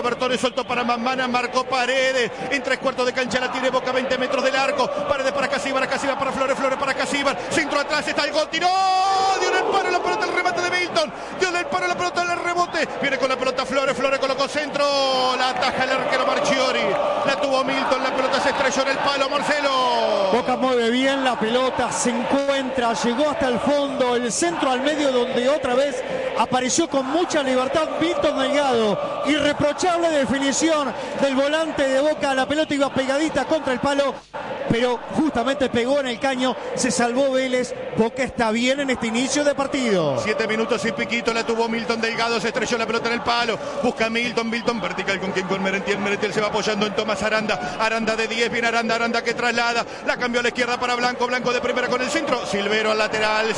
Robertone, soltó para Mamana, marcó Paredes. En 3/4 de cancha la tiene Boca, 20 metros del arco. Paredes para Casíbar, Casíbar para Flores, Flores para Casíbar. Centro atrás, está el gol, tiró. Dio en el paro la pelota, el remate de Milton. Dio en el paro la pelota, el rebote. Viene con la pelota Flores, Flores colocó centro. La ataja el arquero Marchiori. La tuvo Milton, la pelota se estrelló en el palo, Marcelo. Boca mueve bien la pelota, se encuentra, llegó hasta el fondo, el centro al medio donde otra vez apareció con mucha libertad Milton Delgado. Irreprochable definición del volante de Boca, la pelota iba pegadita contra el palo, pero justamente pegó en el caño, se salvó Vélez. Boca está bien en este inicio de partido. 7 minutos y piquito, la tuvo Milton Delgado, se estrelló la pelota en el palo, busca Milton vertical con quien, con Merentiel, Merentiel se va apoyando en Tomás Aranda, Aranda de 10, viene Aranda, Aranda que traslada, la cambió a la izquierda para Blanco, Blanco de primera con el centro, Silvero al lateral,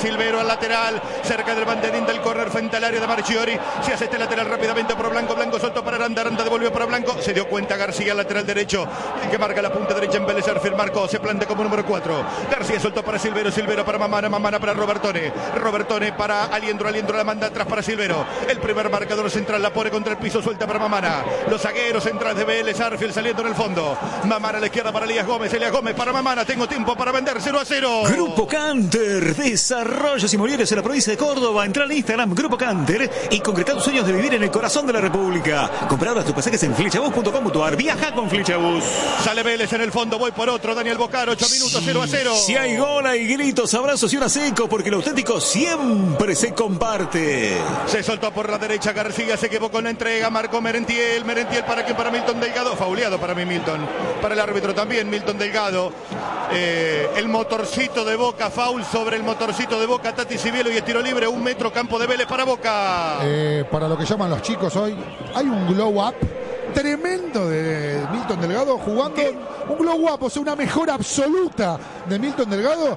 cerca del banderín del córner frente al área de Marchiori, se hace este lateral rápidamente por Blanco, Blanco soltó para Aranda, Aranda devolvió para Blanco, se dio cuenta García, lateral derecho, que marca la punta derecha en Vélez Sarsfield, marcó, se planta como número 4, García soltó para Silvero, Silvero para Mamana, Mamana para Robertone, Robertone para Aliendro, Aliendro la manda atrás para Silvero, el primer marcador central la pone contra el piso, suelta para Mamana, los zagueros centrales de Vélez Sarsfield saliendo en el fondo, Mamana a la izquierda para Elías Gómez para Mamana, tengo tiempo para vender, 0-0. Grupo Canter, desarrollos inmobiliarios en la provincia de Córdoba. Entra al Instagram Grupo Canter y concreta tus sueños de vivir en el corazón de la República. Compra ahora tus pasajes en flechabus.com.ar. Viaja con Flechabus. Sale Vélez en el fondo, voy por otro, Daniel Bocar, 8 minutos, 0-0. Si hay gol, hay gritos, abrazos y un seco, porque lo auténtico siempre se comparte. Se soltó por la derecha García, se equivocó con la entrega, marcó Merentiel, Merentiel para que para Milton Delgado, fauleado para mí Milton, para el árbitro también Milton Delgado. El motorcito de Boca, foul sobre el motorcito de Boca, Tati Cibielo, y estiro libre, 1 metro, campo de Vélez para Boca. Para lo que llaman los chicos hoy, hay un glow up tremendo de Milton Delgado jugando. ¿Qué? Un glow up, o sea, una mejora absoluta de Milton Delgado.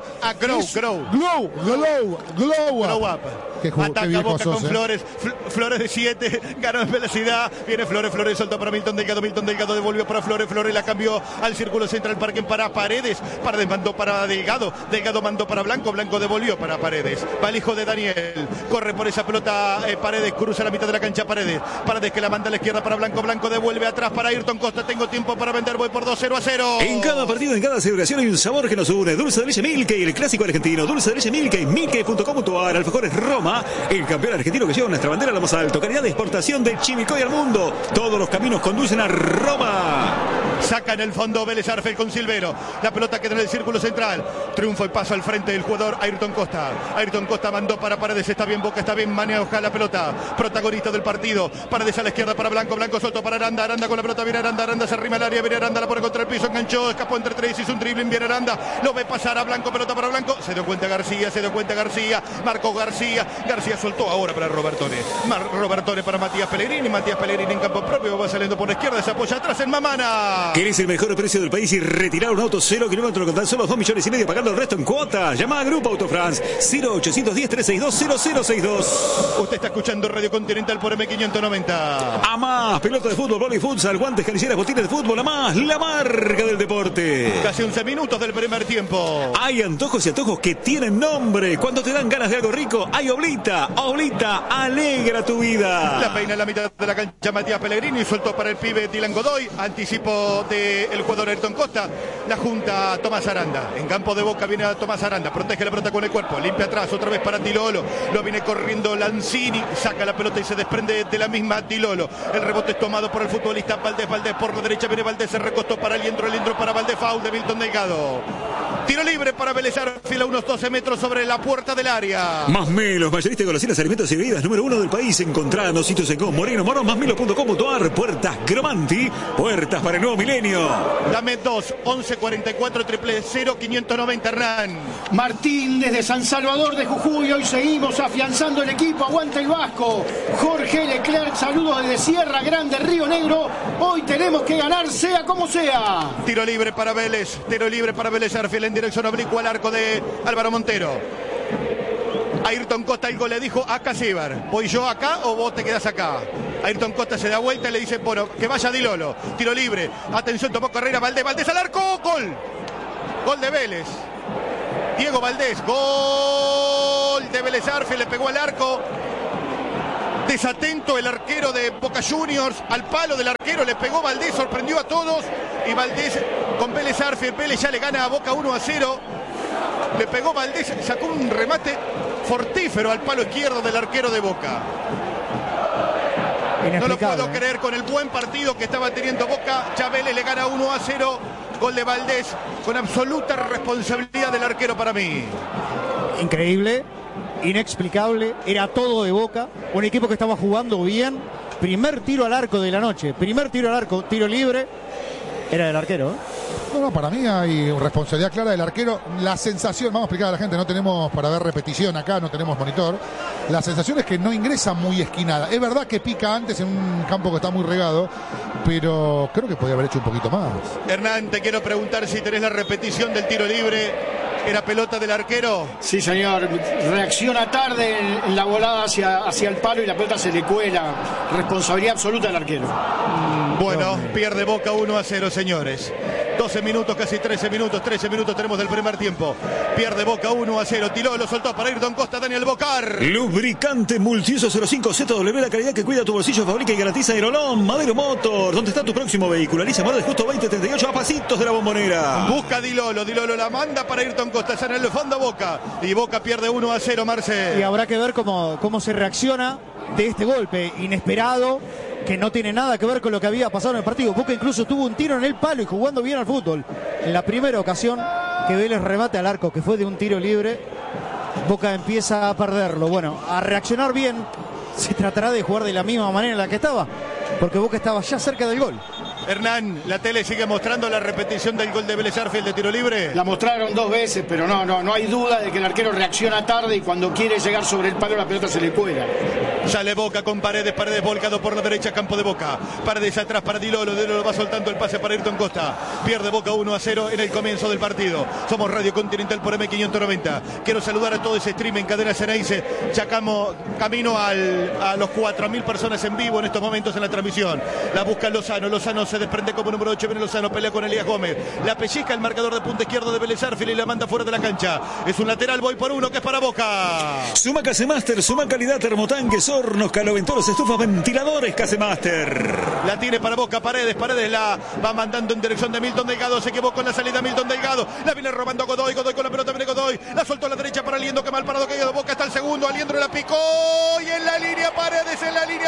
Glow up. Ataca Boca con Flores, Flores de 7, ganó en velocidad, viene Flores, Flores soltó para Milton Delgado, Milton Delgado devolvió para Flores, Flores la cambió al círculo central, parque para Paredes, Paredes mandó para Delgado, Delgado mandó para Blanco, Blanco devolvió para Paredes, va el hijo de Daniel, corre por esa pelota Paredes, cruza la mitad de la cancha Paredes, Paredes que la manda a la izquierda para Blanco, Blanco devuelve atrás para Ayrton Costa, tengo tiempo para vender, voy por 2-0-0. En cada partido, en cada celebración hay un sabor que nos une, dulce de leche Milky, el clásico argentino, dulce de leche Milky, milky.com.ar, Alfajores Roma, el campeón argentino que lleva nuestra bandera a lo más alto, calidad de exportación del Chimicoy al mundo, todos los caminos conducen a Roma. Saca en el fondo Vélez Sarsfield con Silvero, la pelota queda en el círculo central, triunfo y paso al frente del jugador Ayrton Costa, Ayrton Costa mandó para Paredes, está bien Boca, está bien, maneja la pelota, protagonista del partido, Paredes a la izquierda para Blanco, Blanco suelto para Aranda, Aranda con la pelota, viene Aranda, Aranda se arrima al área, viene Aranda, la pone contra el piso, enganchó, escapó entre tres, hizo un dribbling, viene Aranda, lo ve pasar a Blanco, pelota para Blanco, se dio cuenta García, marcó García, García soltó ahora para Robertone, Robertone para Matías Pellegrini en campo propio, va saliendo por la izquierda, se apoya atrás en Mamana. ¿Querés el mejor precio del país y retirar un auto 0 kilómetros con tan solo 2,5 millones pagando el resto en cuotas? Llama a Grupo Autofrance 0810-362-0062. Usted está escuchando Radio Continental por M590. A más, pelota de fútbol, vóley futsal, guantes, canilleras, botines de fútbol, a más, la marca del deporte. Casi 11 minutos del primer tiempo. Hay antojos y antojos que tienen nombre. Cuando te dan ganas de algo rico, hay Oblita. Oblita, alegra tu vida. La peina en la mitad de la cancha Matías Pellegrini, suelto para el pibe Dylan Godoy, anticipo del jugador Ayrton Costa, la junta Tomás Aranda, en campo de Boca viene a Tomás Aranda, protege la pelota con el cuerpo, limpia atrás, otra vez para Tilolo, lo viene corriendo Lanzini, saca la pelota y se desprende de la misma Tilolo, el rebote es tomado por el futbolista Valdés, Valdés por la derecha viene Valdés, se recostó para Aliendro, Aliendro para Valdés, foul de Milton Delgado. Tiro libre para Vélez Sarsfield a unos 12 metros sobre la puerta del área. Más Melos, mayorista de golosinas, alimentos y bebidas número 1 del país. Encontranos sitios en Moreno, Morón, másmelos.com.ar. Puertas Gromanti, puertas para el nuevo milenio. Dame 2, 11 44 000 590, Hernán. Martín desde San Salvador de Jujuy, hoy seguimos afianzando el equipo, aguanta el Vasco. Jorge Leclerc, saludos desde Sierra Grande, Río Negro. Hoy tenemos que ganar sea como sea. Tiro libre para Vélez Sarsfield en dirección oblicuo al arco de Álvaro Montero. Ayrton Costa, algo le dijo a Casíbar, ¿voy yo acá o vos te quedás acá? Ayrton Costa se da vuelta y le dice, bueno, que vaya Dilolo. Tiro libre, atención, tomó carrera Valdés, Valdés al arco, gol de Vélez. Diego Valdés, gol de Vélez Sarsfield, le pegó al arco. Desatento el arquero de Boca Juniors al palo del arquero, le pegó Valdés, sorprendió a todos y Valdés con Vélez Arfield. Vélez ya le gana a Boca 1-0. Le pegó Valdés, sacó un remate fortífero al palo izquierdo del arquero de Boca. No lo puedo creer con el buen partido que estaba teniendo Boca. Ya Vélez le gana 1-0. Gol de Valdés con absoluta responsabilidad del arquero para mí. Increíble, inexplicable, era todo de Boca. Un equipo que estaba jugando bien. Primer tiro al arco de la noche. Primer tiro al arco, tiro libre. Era del arquero, ¿eh? No, para mí hay responsabilidad clara del arquero. La sensación, vamos a explicar a la gente, no tenemos para ver repetición acá, no tenemos monitor. La sensación es que no ingresa muy esquinada. Es verdad que pica antes en un campo que está muy regado, pero creo que podría haber hecho un poquito más. Hernán, te quiero preguntar si tenés la repetición del tiro libre. ¿Era pelota del arquero? Sí, señor. Reacciona tarde en la volada hacia el palo y la pelota se le cuela. Responsabilidad absoluta del arquero. Bueno, pierde Boca 1-0, señores. 12 minutos, casi 13 minutos tenemos del primer tiempo. Pierde Boca 1-0. Tiró, lo soltó para Ayrton Costa, Daniel Bocar. Lubricante Multiuso 05 ZW, la calidad que cuida tu bolsillo, fabrica y garantiza Aerolón, Madero Motor. ¿Dónde está tu próximo vehículo? Alicia Morales, justo 2038, a pasitos de la Bombonera. Busca Dilolo la manda para Ayrton Costa, está en el fondo Boca. Y Boca pierde 1-0, Marce. Y habrá que ver cómo se reacciona de este golpe inesperado, que no tiene nada que ver con lo que había pasado en el partido. Boca incluso tuvo un tiro en el palo y jugando bien al fútbol. En la primera ocasión que Vélez remate al arco, que fue de un tiro libre, Boca empieza a perderlo. Bueno, a reaccionar bien, se tratará de jugar de la misma manera en la que estaba, porque Boca estaba ya cerca del gol. Hernán, la tele sigue mostrando la repetición del gol de Vélez Arfield de tiro libre. La mostraron 2 veces, pero no hay duda de que el arquero reacciona tarde y cuando quiere llegar sobre el palo la pelota se le cuela. Sale Boca con Paredes volcado por la derecha, campo de Boca. Paredes atrás para Dilolo va soltando el pase para Ayrton Costa. Pierde Boca 1-0 en el comienzo del partido. Somos Radio Continental por M590. Quiero saludar a todo ese stream en Cadena Ceneice. Ya camino a los 4.000 personas en vivo en estos momentos en la transmisión. La busca Lozano se desprende como número 8, viene Lozano, pelea con Elías Gómez. La pellizca el marcador de punta izquierdo de Vélez Arfield y la manda fuera de la cancha. Es un lateral, voy por uno que es para Boca. Suma Casemaster, suma calidad, termotanques, hornos, caloventoros, estufas, ventiladores, Casemaster. La tiene para Boca, Paredes la va mandando en dirección de Milton Delgado, se equivocó en la salida Milton Delgado, la viene robando Godoy con la pelota, viene Godoy, la soltó a la derecha para Aliendro, que mal parado que quedó Boca, está el segundo, Aliendro la picó y en la línea Paredes,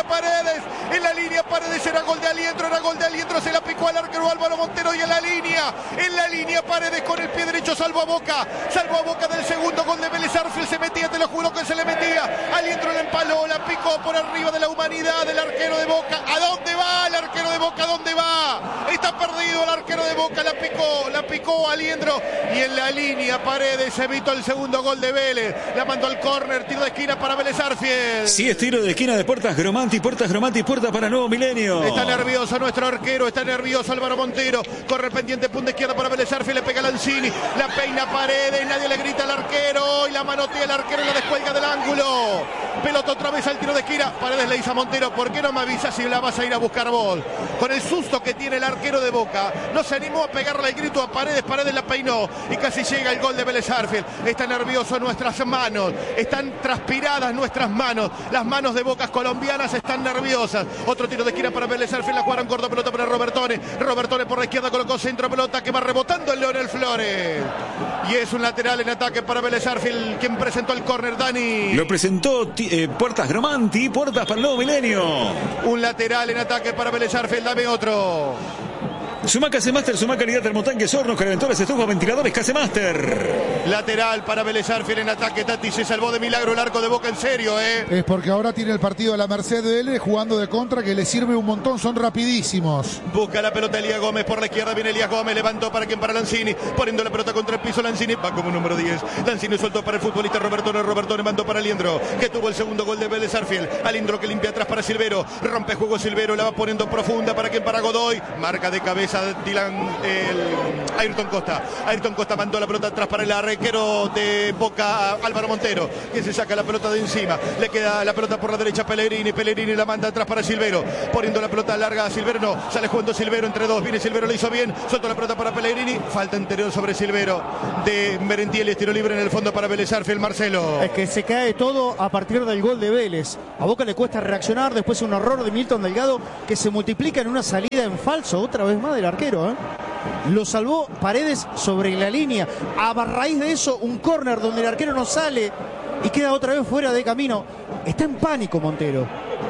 era gol de Aliendro, se la picó al arquero Álvaro Montero y en la línea Paredes con el pie derecho salvó a Boca del segundo gol de Vélez Arfield, se metía, te lo juro que se le metía, Aliendro la empaló, la picó por arriba de la humanidad del arquero de Boca. ¿A dónde va el arquero de Boca? ¿A dónde va? Está perdido el arquero de Boca, la picó Aliendro y en la línea Paredes evitó el segundo gol de Vélez, la mandó al córner, tiro de esquina para Vélez Arfield. Sí, es tiro de esquina de Puertas Gromanti, puerta para Nuevo Milenio. Está nervioso nuestro arquero, está nervioso Álvaro Montero, corre pendiente, punta izquierda para Vélez Arfield, le pega Lanzini, la peina Paredes, nadie le grita al arquero y la manotea el arquero y la descuelga del ángulo. Pelota otra vez al tiro de esquina, Paredes le dice a Montero, ¿por qué no me avisas si la vas a ir a buscar vos? Con el susto que tiene el arquero de Boca, no se animó a pegarle el grito a Paredes, Paredes la peinó y casi llega el gol de Vélez Arfield. Está nervioso nuestras manos, están transpiradas nuestras manos, las manos de Bocas colombianas están nerviosas. Otro tiro de esquina para Vélez Arfield, la jugaron corta, pelota para Robertone por la izquierda, colocó centro, pelota que va rebotando en Leonel Flores. Y es un lateral en ataque para Vélez Arfield, quien presentó el córner, Dani. Lo presentó Puertas Gromanti, puertas para el Nuevo Milenio. Un lateral en ataque para Vélez Arfield, dame otro. Suma Casemaster, suma calidad, termotanques, hornos, calentores, estufas, ventiladores, Casemaster. Lateral para Vélez Arfield en ataque, Tati se salvó de milagro el arco de Boca, en serio, Es porque ahora tiene el partido a la merced de Vélez jugando de contra, que le sirve un montón, son rapidísimos. Busca la pelota Elías Gómez por la izquierda, viene Elías Gómez, levantó para Lanzini, poniendo la pelota contra el piso Lanzini, va como número 10. Lanzini soltó para el futbolista Robertone mandó para Aliendro, que tuvo el segundo gol de Vélez Arfield. Aliendro que limpia atrás para Silvero, rompe juego Silvero, la va poniendo profunda para Godoy, marca de cabeza cabeza Ayrton Costa. Ayrton Costa mandó la pelota atrás para el arquero de Boca, Álvaro Montero, que se saca la pelota de encima. Le queda la pelota por la derecha a Pellegrini. Pellegrini la manda atrás para Silvero, poniendo la pelota larga a Silvero. No, sale jugando Silvero entre dos. Viene Silvero, le hizo bien. Suelta la pelota para Pellegrini. Falta interior sobre Silvero de Merentiel. Tiro libre en el fondo para Vélez Sarsfield. Marcelo. Es que se cae todo a partir del gol de Vélez. A Boca le cuesta reaccionar. Después un error de Milton Delgado que se multiplica en una salida en falso. Otra vez más del arquero, ¿eh? Lo salvó Paredes sobre la línea. A raíz de eso, un córner donde el arquero no sale y queda otra vez fuera de camino. Está en pánico Montero.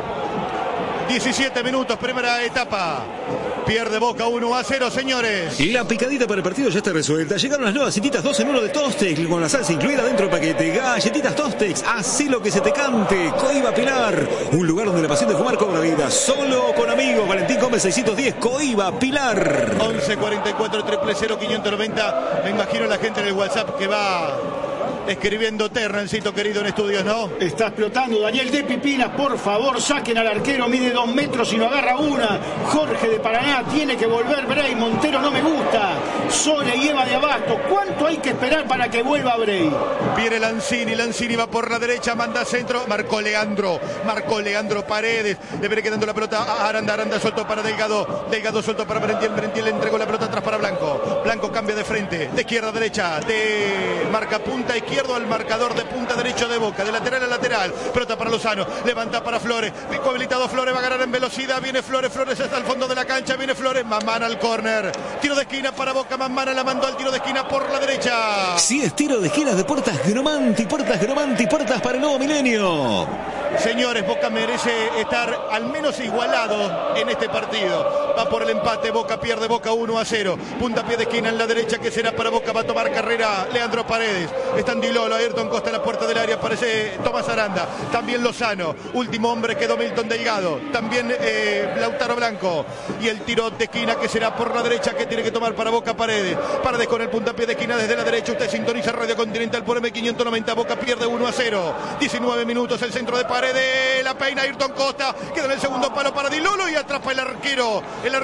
17 minutos, primera etapa. Pierde Boca 1-0, señores. La picadita para el partido ya está resuelta. Llegaron las nuevas cititas 2 en 1 de Tostex, con la salsa incluida dentro del paquete. Galletitas Tostex, así lo que se te cante. Coiba Pilar, un lugar donde la pasión de fumar cobra vida. Solo con amigos. Valentín Gómez 610, Coiba Pilar. 11 44 000 590. Me imagino la gente en el WhatsApp que va escribiendo Terrancito querido en estudios, ¿no? Está explotando Daniel de Pipinas, por favor, saquen al arquero, mide 2 metros y no agarra una. Jorge de Paraná, tiene que volver Bray. Montero no me gusta. Sole y Eva de Abasto. ¿Cuánto hay que esperar para que vuelva Bray? Viene Lanzini va por la derecha, manda centro, marcó Leandro Paredes, le viene quedando la pelota a Aranda soltó para Delgado soltó para Merentiel le entregó la pelota atrás para Blanco cambia de frente, de izquierda a derecha, de marca punta izquierdo al marcador de punta derecho de Boca, de lateral a lateral, pelota para Lozano, levanta para Flores, pico habilitado Flores, va a ganar en velocidad, viene Flores hasta el fondo de la cancha, viene Flores, Mamana al córner, tiro de esquina para Boca, Mamana la mandó al tiro de esquina por la derecha. Sí, es tiro de esquinas de Puertas Gromanti, puertas para el nuevo milenio. Señores, Boca merece estar al menos igualado en este partido. Va por el empate, Boca pierde, Boca 1-0. Puntapié de esquina en la derecha que será para Boca, va a tomar carrera Leandro Paredes. Están Dilolo, Ayrton Costa en la puerta del área, aparece Tomás Aranda. También Lozano, último hombre quedó Milton Delgado. También Lautaro Blanco. Y el tiro de esquina que será por la derecha que tiene que tomar para Boca Paredes. Paredes con el puntapié de esquina desde la derecha. Usted sintoniza Radio Continental por M590. Boca pierde 1-0. 19 minutos el centro de Paredes, la peina Ayrton Costa, queda en el segundo palo para Dilolo y atrapa el arquero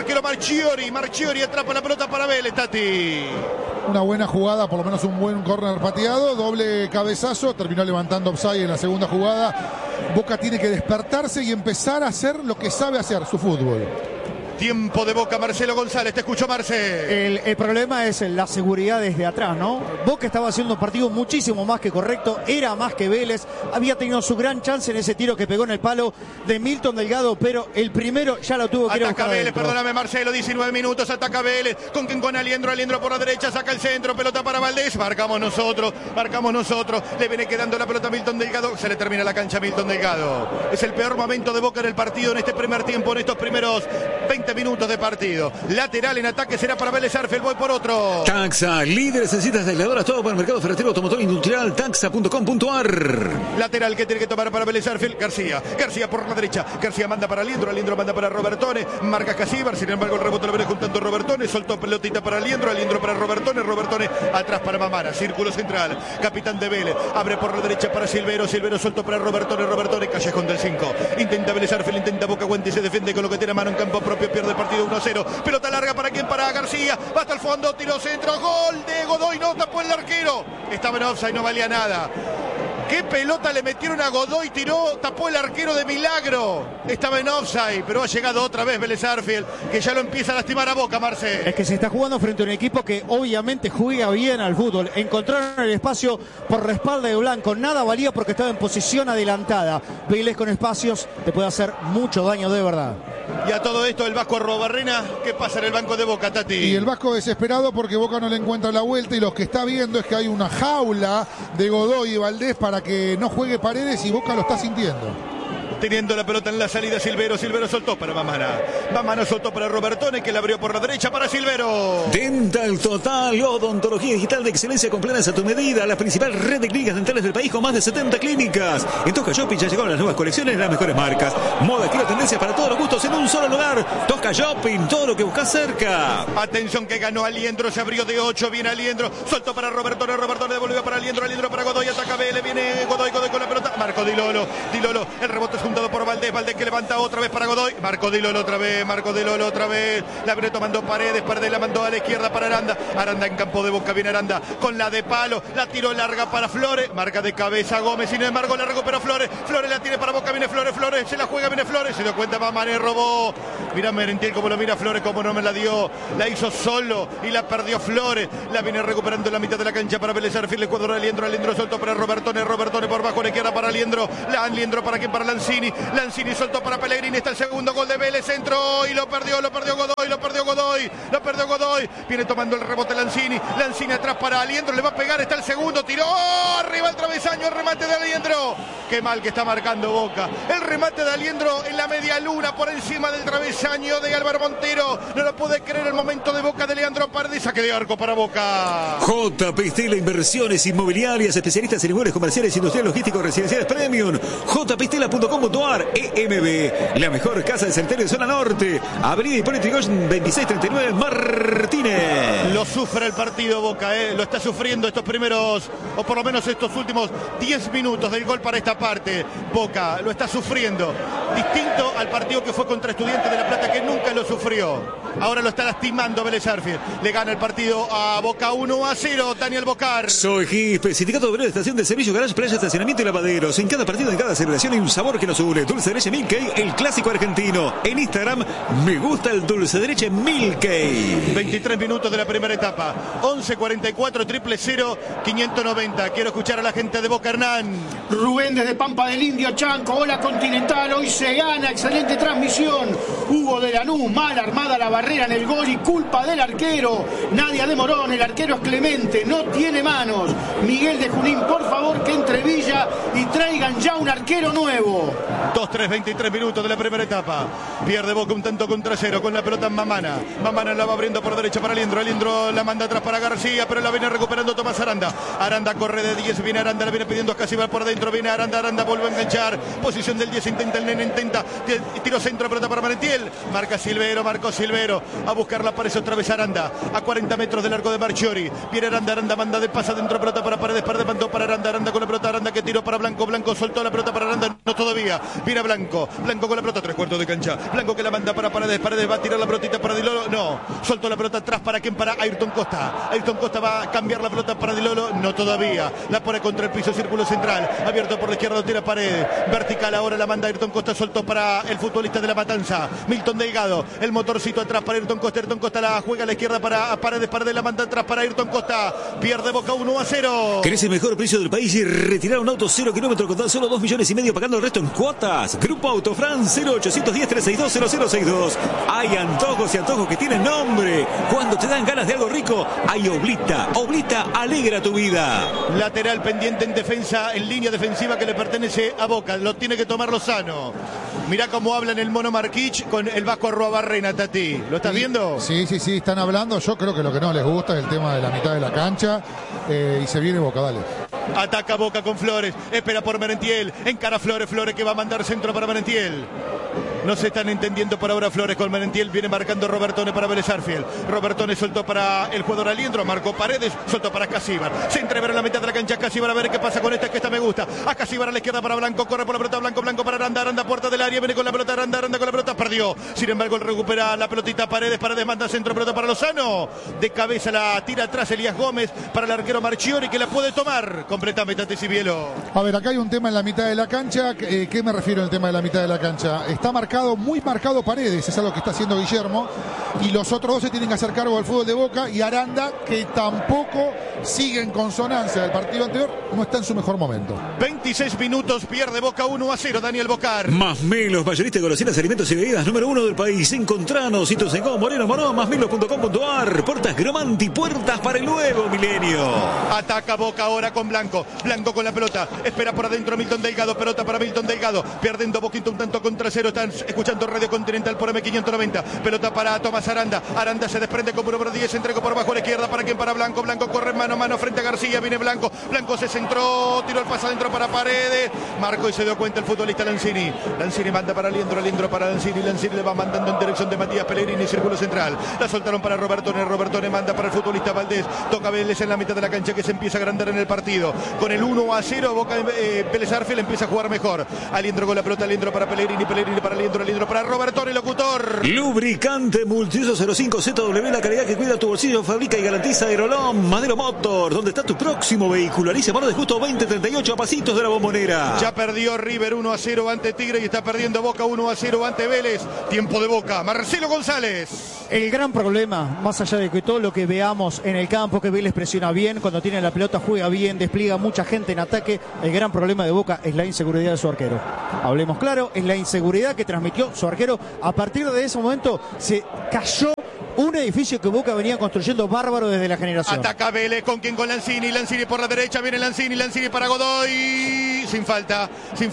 Marchiori atrapa la pelota para Vélez, Tati. Una buena jugada, por lo menos un buen córner pateado, doble cabezazo, terminó levantando offside en la segunda jugada. Boca tiene que despertarse y empezar a hacer lo que sabe hacer, su fútbol. Tiempo de Boca, Marcelo González, te escucho, Marce. El problema es la seguridad desde atrás, ¿no? Boca estaba haciendo un partido muchísimo más que correcto, era más que Vélez, había tenido su gran chance en ese tiro que pegó en el palo de Milton Delgado, pero el primero ya lo tuvo que ir a buscar Ataca Vélez, adentro. Perdóname Marcelo, 19 minutos, ataca Vélez, con Aliendro por la derecha, saca el centro, pelota para Valdés, marcamos nosotros, le viene quedando la pelota a Milton Delgado, se le termina la cancha a Milton Delgado. Es el peor momento de Boca en el partido en este primer tiempo, en estos primeros 20 minutos de partido. Lateral en ataque será para Vélez Sarsfield, voy por otro. Taxa, líderes en citas aisladoras, todo para el mercado ferretero, automotor industrial, taxa.com.ar. Lateral que tiene que tomar para Vélez Sarsfield, García por la derecha, García manda para Aliendro manda para Robertone, marca Casíbar, sin embargo el rebote lo viene juntando Robertone, soltó pelotita para Aliendro para Robertone atrás para Mamara, círculo central, capitán de Vélez, abre por la derecha para Silvero soltó para Robertone, callejón del 5, intenta Vélez Sarsfield, intenta Boca, aguanta y se defiende con lo que tiene a mano en campo propio, pierde el partido 1-0, pelota larga para quién, para García, va hasta el fondo, tiro centro, gol de Godoy, no tapó el arquero, estaba en offside, no valía nada. ¿Qué pelota le metieron a Godoy? Tapó el arquero de milagro. Estaba en offside, pero ha llegado otra vez Vélez Sarsfield, que ya lo empieza a lastimar a Boca, Marce. Es que se está jugando frente a un equipo que obviamente juega bien al fútbol. Encontraron el espacio por respaldo de Blanco. Nada valía porque estaba en posición adelantada. Vélez con espacios te puede hacer mucho daño de verdad. Y a todo esto el Vasco Arrobarrena, ¿qué pasa en el banco de Boca, Tati? Y el Vasco desesperado porque Boca no le encuentra la vuelta y lo que está viendo es que hay una jaula de Godoy y Valdés para que no juegue Paredes y Boca lo está sintiendo. Teniendo la pelota en la salida Silvero soltó para Mamana soltó para Robertone, que la abrió por la derecha para Silvero. Dental Total, odontología digital de excelencia con planes a tu medida, la principal red de clínicas dentales del país con más de 70 clínicas. En Tosca Shopping ya llegaron las nuevas colecciones, las mejores marcas, moda, estilo, tendencias para todos los gustos en un solo lugar. Tosca Shopping, todo lo que buscas cerca. Atención que ganó Aliendro, se abrió de 8, viene Aliendro, soltó para Robertone devolvió para Aliendro para Godoy, ataca Vélez, viene Godoy con la pelota, marcó Dilolo, el rebote juntado por Valdés. Valdés que levanta otra vez para Godoy. Marco Di Lolo otra vez. La viene tomando Paredes. Paredes la mandó a la izquierda para Aranda. Aranda en campo de Boca. Viene Aranda con la de palo. La tiró larga para Flores. Marca de cabeza Gómez. Sin embargo, la recuperó Flores. Flores la tiene para Boca. Viene Flores. Se la juega. Viene Flores. Se dio cuenta. Mané robó. Mira Merentiel como lo mira Flores. Como no me la dio. La hizo solo y la perdió Flores. La viene recuperando en la mitad de la cancha para Vélez Sarsfield. El cuadro de Aliendro. Aliendro soltó para Robertone por bajo. La izquierda para Aliendro. Aliendro para quién, para Lanzini. Lanzini soltó para Pellegrini. Está el segundo gol de Vélez. Centro y lo perdió Godoy. Viene tomando el rebote Lanzini. Lanzini atrás para Aliendro. Le va a pegar. Está el segundo. Tiró. Arriba el travesaño. El remate de Aliendro. Qué mal que está marcando Boca. El remate de Aliendro en la media luna por encima del travesaño de Álvaro Montero. No lo puede creer el momento de Boca de Leandro Paredes. Saque de arco para Boca. JP Stella Inversiones Inmobiliarias, especialistas en inmuebles comerciales, industriales, logísticos, residenciales premium. jpstella.com.ar. EMB, la mejor casa de cementerio de zona norte. Avenida Hipólito Yrigoyen 2639 Martínez. Lo sufre el partido Boca, lo está sufriendo estos primeros, o por lo menos estos últimos 10 minutos del gol para esta parte. Boca lo está sufriendo. Distinto al partido que fue contra Estudiantes de La Plata, que nunca lo sufrió. Ahora lo está lastimando Vélez Sarsfield. Le gana el partido a Boca 1-0. Daniel Bocar. Soy GIP, Sindicato Obrero de Estación de Servicio, Garage, Playa, Estacionamiento y Lavaderos. En cada partido, en cada celebración hay un sabor que nos une. Dulce de leche Milkey, el clásico argentino. En Instagram, me gusta el dulce de leche Milkey. 23 minutos de la primera etapa. 11:44, 000-590. Quiero escuchar a la gente de Boca. Hernán. Rubén desde Pampa del Indio, Chanco. Hola Continental, hoy se gana. Excelente transmisión. Hugo de Lanús, mal armada la barrera en el gol y culpa del arquero. Nadia de Morón, el arquero es Clemente, no tiene manos. Miguel de Junín, por favor que entre Villa y traigan ya un arquero nuevo. 2-3, 23 minutos de la primera etapa. Pierde Boca un tanto contra cero con la pelota en Mamana. Mamana la va abriendo por derecha para Aliendro. Aliendro la manda atrás para García, pero la viene recuperando Tomás Aranda. Aranda corre de 10, viene Aranda, la viene pidiendo a Casíbar por dentro. Viene Aranda, vuelve a enganchar. Posición del 10, intenta el nene, intenta. Tiro centro, pelota para Merentiel. Marca Silvero, marcó Silvero. A buscarla, aparece otra vez Aranda. A 40 metros del arco de Marchiori. Viene Aranda, manda de pasa dentro, pelota para Paredes, mandó para Aranda con la pelota, Aranda que tiró para Blanco, soltó la pelota para Aranda, no todavía. Viene Blanco con la pelota, 3/4 de cancha. Blanco que la manda para Paredes va a tirar la pelotita para Di Lolo, no. Soltó la pelota atrás, ¿para quién? Para Ayrton Costa. Ayrton Costa va a cambiar la pelota para Di Lolo, no todavía. La pone contra el piso, círculo central. Abierto por la izquierda, tira Paredes. Vertical ahora la manda Ayrton Costa, soltó para el futbolista de La Matanza. Milton Delgado, el motorcito atrás para Ayrton Costa. Ayrton Costa la juega a la izquierda para Paredes la manda atrás para Ayrton Costa. Pierde Boca 1-0. ¿Querés el mejor precio del país y retirar un auto 0 kilómetros con tan solo 2,5 millones pagando el resto en cuotas? Grupo Autofran 0810-362-0062. Hay antojos y antojos que tienen nombre. Cuando te dan ganas de algo rico, hay Oblita. Oblita alegra tu vida. Lateral pendiente en defensa, en línea defensiva que le pertenece a Boca. Lo tiene que tomar Lozano. Mirá cómo hablan el Mono Marquich con el Vasco Arruabarrena, Tati. ¿Lo estás viendo? Sí, están hablando. Yo creo que lo que no les gusta es el tema de la mitad de la cancha. Y se viene Boca, dale. Ataca Boca con Flores. Espera por Merentiel. Encara Flores que va a mandar centro para Merentiel. No se están entendiendo por ahora Flores con Merentiel. Viene marcando Robertone para Vélez Sarsfield. Robertone soltó para el jugador Aliendro. Marcó Paredes. Soltó para Casíbar. Se entrevera en la mitad de la cancha. Casíbar a ver qué pasa con esta. Que esta me gusta. A Casíbar a la izquierda para Blanco. Corre por la pelota. Blanco para Aranda. Aranda puerta del área. Viene con la pelota. Aranda con la pelota. Perdió. Sin embargo, recupera la pelotita Paredes. Manda centro. Pelota para Lozano. De cabeza la tira atrás Elías Gómez. Para el arquero Marchiori que la puede tomar. Completamente, Tati Cibielo. A ver, acá hay un tema en la mitad de la cancha. ¿Qué me refiero al tema de la mitad de la cancha? Está muy marcado Paredes, es algo que está haciendo Guillermo, y los otros dos se tienen que hacer cargo del fútbol de Boca, y Aranda, que tampoco sigue en consonancia del partido anterior, no está en su mejor momento. 26 minutos, pierde Boca 1-0, Daniel Bocar. Masmelos, mayorista de golosinas, alimentos y bebidas número 1 del país. Encontranos, Ituzaingó, Moreno, Morón, masmelos.com.ar. Puertas Gromanti, puertas para el nuevo milenio. Ataca Boca ahora con Blanco con la pelota, espera por adentro Milton Delgado, pelota para Milton Delgado, perdiendo Boquita un tanto contra cero. Están escuchando Radio Continental por M590, pelota para Tomás Tomás Aranda. Aranda se desprende como número 10, entregó por abajo a la izquierda. ¿Para quién? Para Blanco. Blanco corre mano a mano frente a García. Viene Blanco. Blanco se centró, tiró el pase adentro para Paredes. Marcó y se dio cuenta el futbolista Lanzini. Lanzini manda para Liendro. Liendro para Lanzini. Lanzini le va mandando en dirección de Matías Pellegrini, círculo central. La soltaron para Robertone. Robertone manda para el futbolista Valdés. Toca Vélez en la mitad de la cancha, que se empieza a agrandar en el partido. Con el 1-0, Boca, Vélez Arfield empieza a jugar mejor. Aliendro con la pelota. Aliendro para Pellegrini. Pellegrini para Aliendro. Aliendro para Robertone, locutor. Lubricante Multiuso 05 ZW, la calidad que cuida tu bolsillo, fabrica y garantiza Aerolón. Madero Motor, donde está tu próximo vehículo. Alicia Mano de Justo 2038, a pasitos de la Bombonera. Ya perdió River 1-0 ante Tigre y está perdiendo Boca 1-0 ante Vélez. Tiempo de Boca. Marcelo González. El gran problema, más allá de que todo lo que veamos en el campo, que Vélez presiona bien, cuando tiene la pelota juega bien, despliega mucha gente en ataque, el gran problema de Boca es la inseguridad de su arquero. Hablemos claro, es la inseguridad que transmitió su arquero. A partir de ese momento se cayó un edificio que Boca venía construyendo bárbaro desde la generación. Ataca Vélez, ¿con quién? Con Lanzini. Lanzini por la derecha, viene Lanzini. Lanzini para Godoy. Sin falta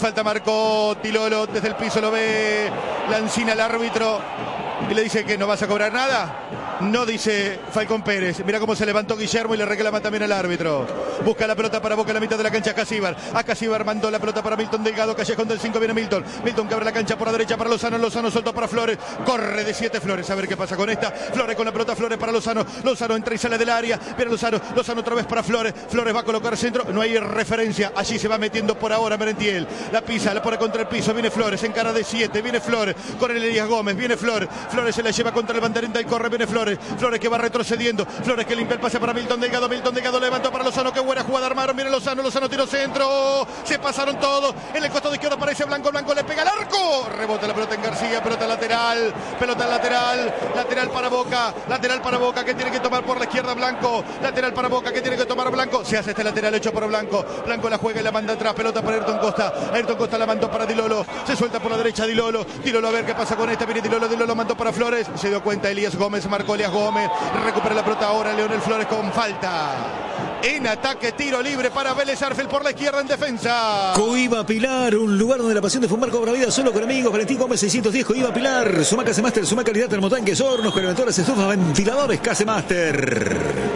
marcó Tilolo. Desde el piso lo ve Lanzini al árbitro y le dice que no vas a cobrar nada. No, dice Falcón Pérez. Mira cómo se levantó Guillermo y le reclama también al árbitro. Busca la pelota para Boca en la mitad de la cancha. A Casíbar mandó la pelota para Milton Delgado. Callejón del 5, viene Milton. Milton que abre la cancha por la derecha para Lozano. Lozano soltó para Flores. Corre de 7 Flores. A ver qué pasa con esta. Flores con la pelota. Flores para Lozano. Lozano entra y sale del área. Viene Lozano. Lozano otra vez para Flores. Flores va a colocar centro. No hay referencia. Allí se va metiendo por ahora Merentiel. La pisa, la pone contra el piso. Viene Flores en cara de 7. Viene Flores con el Elías Gómez. Viene Flores. Flores se la lleva contra el banderín del corre. Viene Flores. Flores que va retrocediendo. Flores que limpia el pase para Milton Delgado. Milton Delgado levantó para Lozano. Qué buena jugada armaron. Viene Lozano. Lozano tiró centro. Se pasaron todos. En el costado izquierdo aparece Blanco. Blanco le pega al arco. Rebota la pelota en García. Pelota lateral. Pelota lateral. Lateral para Boca. Lateral para Boca que tiene que tomar por la izquierda Blanco. Lateral para Boca que tiene que tomar Blanco. Se hace este lateral hecho por Blanco. Blanco la juega y la manda atrás. Pelota para Ayrton Costa. Ayrton Costa la mandó para Dilolo. Se suelta por la derecha Dilolo. Dilolo a ver qué pasa con esta. Viene Dilolo. Dilolo mandó para Flores. Se dio cuenta Elías Gómez. Marcó Elías Gómez. Recupera la pelota ahora Leonel Flores con falta. En ataque, tiro libre para Vélez Arfield por la izquierda en defensa. Coiba Pilar, un lugar donde la pasión de fumar cobra vida solo con amigos. Valentín Gómez 610, Coiba Pilar. Sumac Casemaster, Sumac calidad termotanques, hornos, calefactores, estufas, ventiladores, Casemaster.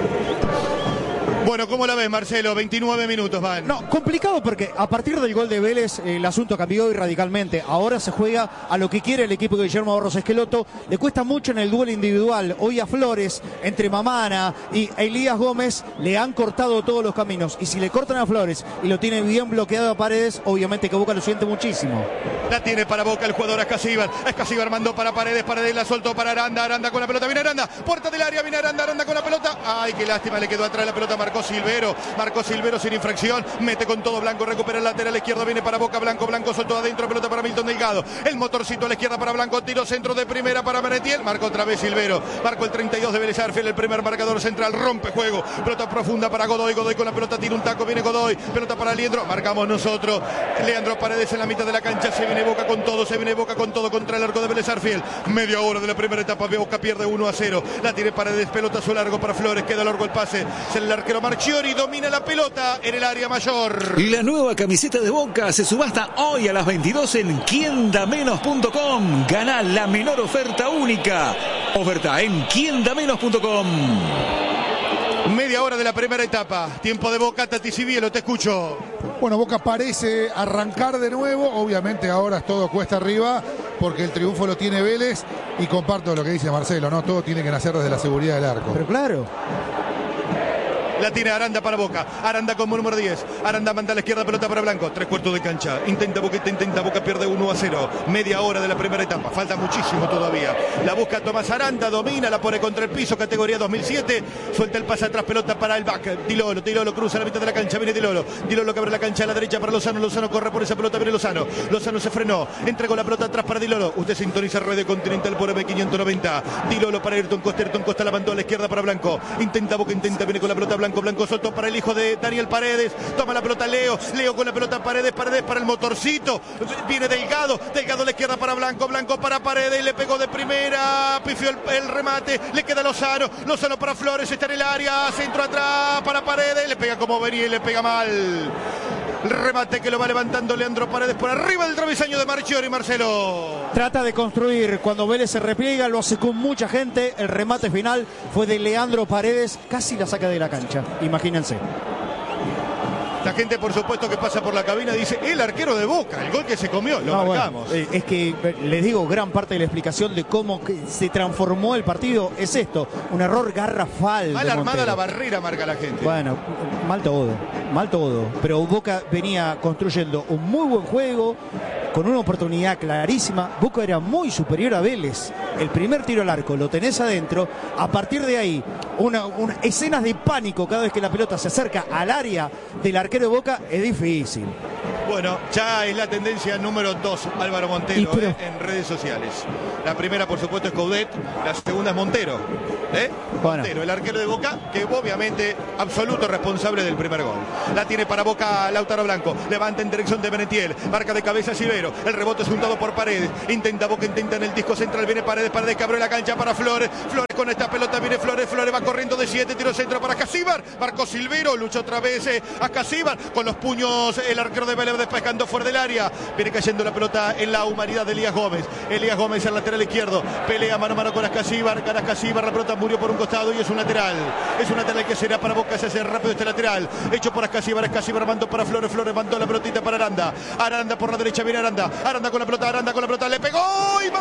Bueno, ¿cómo la ves, Marcelo? 29 minutos van. No, complicado porque a partir del gol de Vélez el asunto cambió y radicalmente. Ahora se juega a lo que quiere el equipo de Guillermo Barros Esqueloto. Le cuesta mucho en el duelo individual. Hoy a Flores, entre Mamana y Elías Gómez, le han cortado todos los caminos. Y si le cortan a Flores y lo tiene bien bloqueado a Paredes, obviamente que Boca lo siente muchísimo. La tiene para Boca el jugador Ascasíbar. Ascasíbar mandó para Paredes. Paredes la soltó para Aranda. Aranda con la pelota. Viene Aranda. Puerta del área. Viene Aranda. Aranda con la pelota. Ay, qué lástima. Le quedó atrás la pelota. Marcó Silvero sin infracción, mete con todo Blanco, recupera el lateral izquierdo, viene para Boca Blanco soltó adentro, pelota para Milton Delgado, el motorcito a la izquierda para Blanco, tiro centro de primera para Merentiel, marcó otra vez Silvero, marcó el 32 de Vélez Arfield, el primer marcador central, rompe juego, pelota profunda para Godoy con la pelota, tira un taco, viene Godoy, pelota para Leandro, marcamos nosotros, Leandro Paredes en la mitad de la cancha, se viene Boca con todo contra el arco de Vélez Arfield, media hora de la primera etapa, Boca pierde 1-0, la tiene Paredes, pelotazo largo para Flores, queda largo el pase, el arquero Marchiori domina la pelota en el área mayor. La nueva camiseta de Boca se subasta hoy a las 22 en quiendamenos.com. Gana la menor oferta única. Oferta en quiendamenos.com. Media hora de la primera etapa. Tiempo de Boca, Tati Cibielo, te escucho. Bueno, Boca parece arrancar de nuevo. Obviamente ahora es todo cuesta arriba porque el triunfo lo tiene Vélez. Y comparto lo que dice Marcelo, ¿no? Todo tiene que nacer desde la seguridad del arco. Pero claro. La tiene Aranda para Boca. Aranda como número 10. Aranda manda a la izquierda, pelota para Blanco. 3/4 de cancha. Intenta Boca, pierde 1-0. Media hora de la primera etapa. Falta muchísimo todavía. La busca Tomás Aranda, domina, la pone contra el piso, categoría 2007. Suelta el pase atrás, pelota para el back. Dilolo cruza la mitad de la cancha, viene Dilolo que abre la cancha a la derecha para Lozano. Lozano corre por esa pelota, viene Lozano. Lozano se frenó, entregó la pelota atrás para Dilolo. Usted sintoniza Radio Continental por M590. Dilolo para Ayrton Costa la mandó a la izquierda para Blanco. Intenta Boca, viene con la pelota Blanco soltó para el hijo de Daniel Paredes, toma la pelota Leo con la pelota Paredes para el motorcito, viene Delgado a la izquierda para Blanco para Paredes, le pegó de primera, pifió el remate, le queda Lozano para Flores, está en el área, centro atrás para Paredes, le pega como venía y le pega mal. El remate que lo va levantando Leandro Paredes por arriba del travesaño de Marchiori, Marcelo. Trata de construir, cuando Vélez se repliega, lo hace con mucha gente. El remate final fue de Leandro Paredes, casi la saca de la cancha, imagínense. La gente, por supuesto, que pasa por la cabina dice, el arquero de Boca, el gol que se comió, lo marcamos. Bueno, es que les digo, gran parte de la explicación de cómo se transformó el partido es esto, un error garrafal. Mal armada la barrera, marca la gente. Bueno, mal todo. Pero Boca venía construyendo un muy buen juego, con una oportunidad clarísima. Boca era muy superior a Vélez. El primer tiro al arco lo tenés adentro. A partir de ahí, escenas de pánico cada vez que la pelota se acerca al área del arquero de Boca es difícil. Bueno, ya es la tendencia número 2, Álvaro Montero, en redes sociales. La primera, por supuesto, es Coudet, la segunda es Montero. Bueno. Montero, el arquero de Boca, que obviamente absoluto responsable del primer gol. La tiene para Boca Lautaro Blanco, levanta en dirección de Benetiel, marca de cabeza Sivero, el rebote es juntado por Paredes, intenta Boca, intenta en el disco central, viene Paredes que abre la cancha para Flores, con esta pelota viene Flores va corriendo de 7, tiro centro para Casíbar, marcó Silvero, lucha otra vez a Casíbar, con los puños el arquero de Vélez despejando fuera del área, viene cayendo la pelota en la humanidad de Elías Gómez al lateral izquierdo, pelea mano a mano con Ascasíbar, gana Ascasíbar, la pelota murió por un costado y es un lateral que será para Boca, se hace rápido este lateral, hecho por Ascasíbar mandó para Flores mandó la pelotita para Aranda por la derecha, viene Aranda con la pelota, le pegó y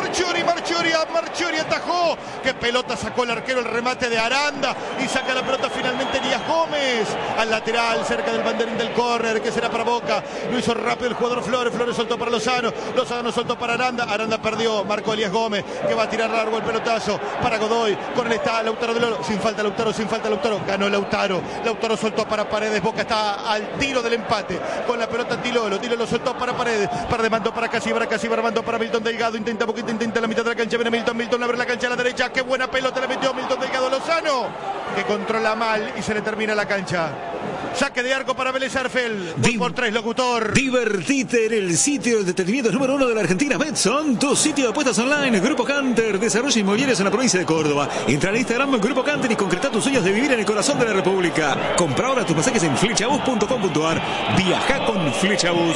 Marchiori atajó, qué pelota sacó el arquero, el remate de Aranda y saca la pelota finalmente Elías Gómez al lateral, cerca del banderín del córner, que será para Boca, lo hizo rápido el jugador Flores soltó para Lozano soltó para Aranda perdió, marcó Elías Gómez, que va a tirar largo el pelotazo para Godoy, con él está Lautaro de Loro, sin falta Lautaro, ganó Lautaro soltó para Paredes, Boca está al tiro del empate, con la pelota Tilolo soltó para Paredes mandó para Casíbar mandó para Milton Delgado, intenta la mitad de la cancha, viene Milton abre la cancha a la derecha, qué buena pelota le metió Milton Delgado, Lozano, que controla mal y se le termina la cancha. Saque de arco para Vélez Arfield. 2x3, locutor. Divertite en el sitio de entretenimiento número 1 de la Argentina, Betson, tu sitio de apuestas online. Grupo Canter, desarrollo inmobiliarios en la provincia de Córdoba. Entra al Instagram Grupo Canter y concreta tus sueños de vivir en el corazón de la República. Compra ahora tus pasajes en flechabus.com.ar. Viaja con Flechabus.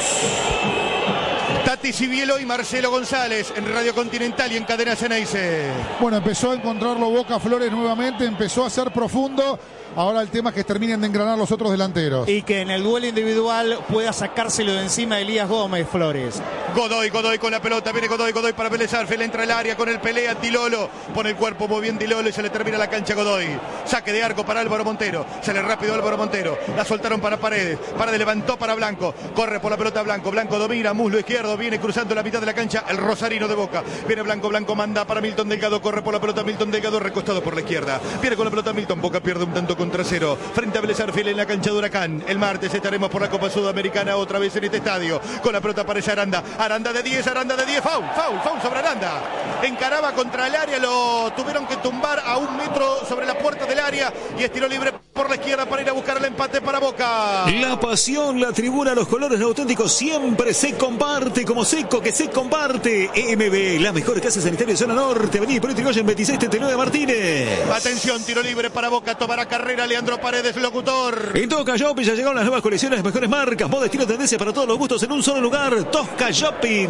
Tati Cibielo y Marcelo González en Radio Continental y en Cadena Ceneice. Bueno, empezó a encontrarlo Boca Flores nuevamente, empezó a ser profundo. Ahora el tema es que terminen de engranar los otros delanteros. Y que en el duelo individual pueda sacárselo de encima de Elías Gómez, Flores. Godoy con la pelota, viene Godoy para Vélez Arfield, entra al área con el pelea Tilolo, pone el cuerpo muy bien Tilolo y se le termina la cancha Godoy. Saque de arco para Álvaro Montero, sale rápido Álvaro Montero, la soltaron para Paredes levantó para Blanco, corre por la pelota Blanco domina, muslo izquierdo, viene cruzando la mitad de la cancha el rosarino de Boca, viene Blanco manda para Milton Delgado, corre por la pelota Milton Delgado, recostado por la izquierda, viene con la pelota Milton, Boca pierde un tanto contra cero, frente a Vélez Arfield en la cancha de Huracán. El martes estaremos por la Copa Sudamericana otra vez en este estadio, con la pelota aparece Aranda de 10, foul sobre Aranda, encaraba contra el área, lo tuvieron que tumbar a 1 metro sobre la puerta del área y estiró libre por la izquierda para ir a buscar el empate para Boca. La pasión, la tribuna, los colores auténticos siempre se comparte, como seco que se comparte. MB, la mejor casa sanitaria de zona norte, avenida Hipólito Yrigoyen 2639 Martínez. Atención, tiro libre para Boca, tomará carrera Leandro Paredes, locutor. En Tosca Shopping ya llegaron las nuevas colecciones, las mejores marcas, moda, estilo, tendencia para todos los gustos en un solo lugar. Tosca Shopping.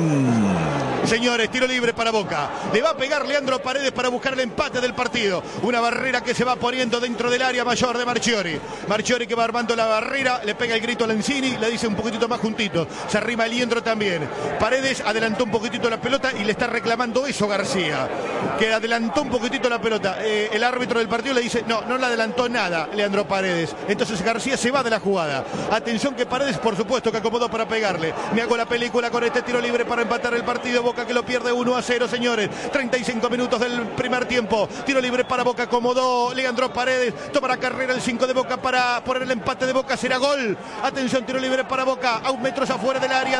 Señores, tiro libre para Boca. Le va a pegar Leandro Paredes para buscar el empate del partido. Una barrera que se va poniendo dentro del área mayor de Marchiori que va armando la barrera, le pega el grito a Lenzini, le dice un poquitito más juntito. Se arrima Liendro también. Paredes adelantó un poquitito la pelota y le está reclamando eso García, que adelantó un poquitito la pelota. El árbitro del partido le dice, no le adelantó nada Leandro Paredes. Entonces García se va de la jugada. Atención que Paredes, por supuesto, que acomodó para pegarle. Me hago la película con este tiro libre para empatar el partido. Boca que lo pierde 1-0, señores. 35 minutos del primer tiempo. Tiro libre para Boca, acomodó Leandro Paredes. Toma la carrera el 5 de Boca para poner el empate de Boca. Será gol. Atención, tiro libre para Boca. A 1 metro afuera del área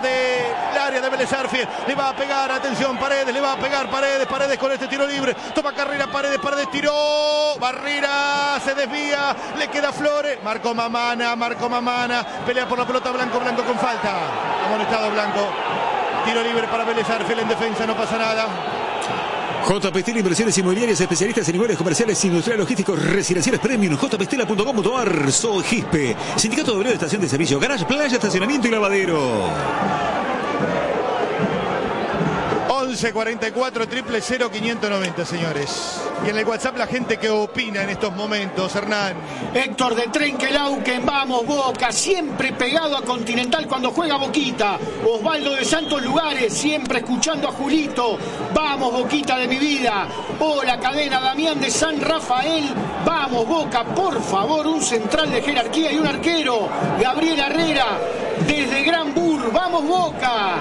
de Vélez Arfield. Le va a pegar, atención, Paredes. Le va a pegar Paredes con este tiro libre. Toma carrera Paredes tiró. Barrera, se desvía. Le queda Flores. Marco Mamana. Pelea por la pelota Blanco con falta. Amonestado Blanco. Tiro libre para Vélez Arfield en defensa, no pasa nada. JP Stela Inversiones Inmobiliarias, especialistas en inmuebles comerciales, industriales, logísticos, residenciales premium. jpstela.com.ar. Soy Gispe. Sindicato Obrero de Estación de Servicio. Garage, playa, estacionamiento y lavadero. 11 44 000 590, señores. Y en el WhatsApp la gente que opina en estos momentos, Hernán. Héctor de Trenquelauquen, vamos Boca, siempre pegado a Continental cuando juega Boquita. Osvaldo de Santos Lugares, siempre escuchando a Julito. Vamos Boquita de mi vida. Hola cadena, Damián de San Rafael. Vamos Boca, por favor, un central de jerarquía y un arquero. Gabriel Herrera, desde Gran Bur. Vamos Boca.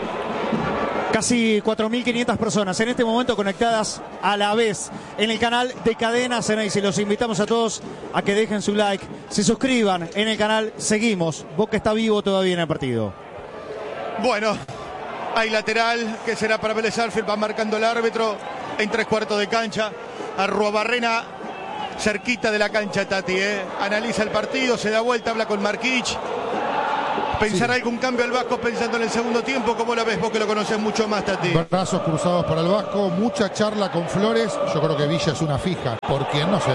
Casi 4.500 personas en este momento conectadas a la vez en el canal de Cadena Ceneice. Los invitamos a todos a que dejen su like, se suscriban en el canal. Seguimos. Boca está vivo todavía en el partido. Bueno, hay lateral que será para Vélez Sarsfield. Va marcando el árbitro en 3/4 de cancha. Arruabarrena cerquita de la cancha, Tati. Analiza el partido, se da vuelta, habla con Marquich. ¿Pensará algún cambio al Vasco pensando en el segundo tiempo? ¿Cómo lo ves vos que lo conoces mucho más, Tati? Brazos cruzados para el Vasco, mucha charla con Flores. Yo creo que Villa es una fija. ¿Por quién? No sé.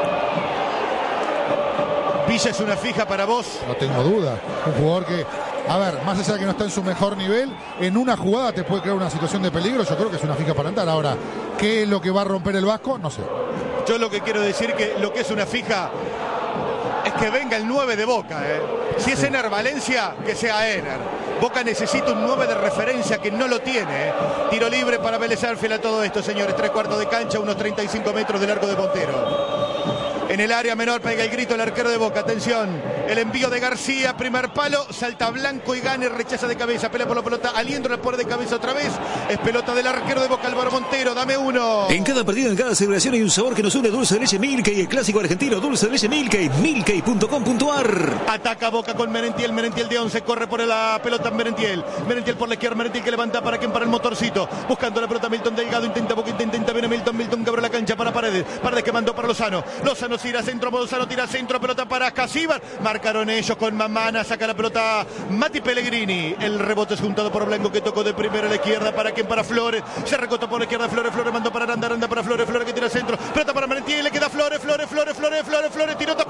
¿Villa es una fija para vos? No tengo duda. Un jugador que, a ver, más allá de que no está en su mejor nivel, en una jugada te puede crear una situación de peligro. Yo creo que es una fija para entrar. Ahora, ¿qué es lo que va a romper el Vasco? No sé. Yo lo que quiero decir que lo que es una fija es que venga el 9 de Boca. Si es Ener Valencia, que sea Ener. Boca necesita un 9 de referencia que no lo tiene. Tiro libre para Vélez Sarsfield a todo esto, señores. 3/4 de cancha, unos 35 metros del arco de Montero. En el área menor pega el grito el arquero de Boca. Atención, el envío de García, primer palo, salta Blanco y Gane, rechaza de cabeza, pelea por la pelota, Aliendro la pone de cabeza otra vez. Es pelota del arquero de Boca, Álvaro Montero, dame uno. En cada partido, en cada celebración hay un sabor que nos une. Dulce de leche Milkey, el clásico argentino. Dulce de leche Milkey, milkey.com.ar. Ataca Boca con Merentiel, Merentiel de 11, corre por la pelota Merentiel. Merentiel por la izquierda, Merentiel que levanta para quien, para el motorcito. Buscando la pelota Milton Delgado, intenta Boca, intenta, viene Milton que abre la cancha para Paredes. Paredes que mandó para Lozano. Lozano tira centro, Lozano tira centro, pelota para Casíbar. Marcaron ellos con Mamana, saca la pelota Mati Pellegrini. El rebote es juntado por Blanco que tocó de primera a la izquierda. ¿Para quien? Para Flores. Se recotó por la izquierda Flores mandó para Aranda para Flores que tira centro. Pelota para Merentiel, le queda Flores, tiró